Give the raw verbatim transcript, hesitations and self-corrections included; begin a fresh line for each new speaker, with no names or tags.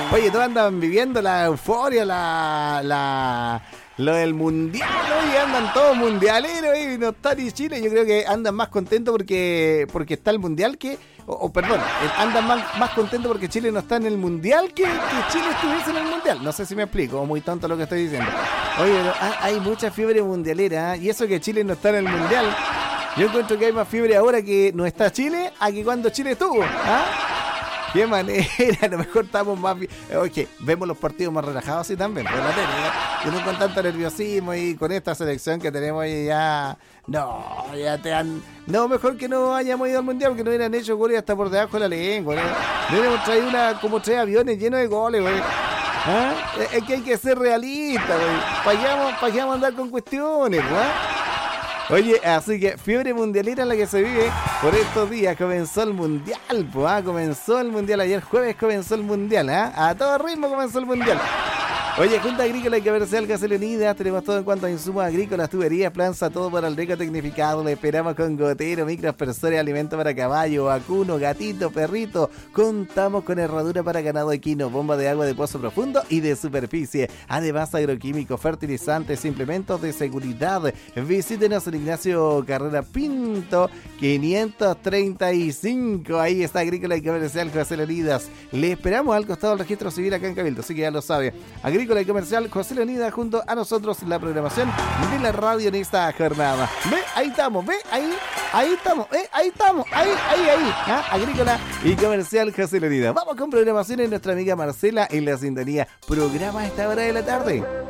Oye, todos andan viviendo la euforia, la... la... lo del mundial, oye, andan todos mundialeros y no está ni Chile. Yo creo que andan más contentos porque porque está el mundial que... O, o perdón, andan más, más contentos porque Chile no está en el mundial que, que Chile estuviese en el mundial. No sé si me explico, o muy tonto lo que estoy diciendo. Oye, pero hay mucha fiebre mundialera, ¿eh? Y eso que Chile no está en el mundial. Yo encuentro que hay más fiebre ahora que no está Chile a que cuando Chile estuvo, ¿ah? Qué manera, a lo mejor estamos más bien. Oye, vemos los partidos más relajados así también, por la tele, ¿eh? Y no con tanto nerviosismo y con esta selección que tenemos ahí ya. No, ya te han. No, mejor que no hayamos ido al mundial porque no hubieran hecho goles hasta por debajo de la lengua, ¿no? No hubiéramos traído una, como tres aviones llenos de goles, güey. ¿Ah? Es que hay que ser realista, güey. Para allá andar con cuestiones, güey. Oye, así que fiebre mundialera en la que se vive por estos días. Comenzó el mundial, pues, ¿ah? Comenzó el mundial. Ayer jueves comenzó el mundial, ¿ah? A todo ritmo comenzó el mundial. Oye, Junta Agrícola y Comercial Casela Unidas, tenemos todo en cuanto a insumos agrícolas, tuberías, planza, todo para el riego tecnificado. Le esperamos con gotero, microaspersores, alimentos para caballo, vacuno, gatito, perrito. Contamos con herradura para ganado equino, bomba de agua de pozo profundo y de superficie. Además, agroquímicos, fertilizantes, implementos de seguridad. Visítenos en Ignacio Carrera Pinto, quinientos treinta y cinco. Ahí está Agrícola y Comercial Casela Unidas. Le esperamos al costado del registro civil acá en Cabildo, así que ya lo sabe. Agrícola y Comercial José Leonidas junto a nosotros la programación de la radio en esta jornada. Ve, ahí estamos, ve, ahí, ahí estamos, eh, ahí estamos, ahí, ahí, ahí. ¿Ah? Agrícola y Comercial José Leonidas. Vamos con programación en nuestra amiga Marcela en la sintonía. Programa a esta hora de la tarde.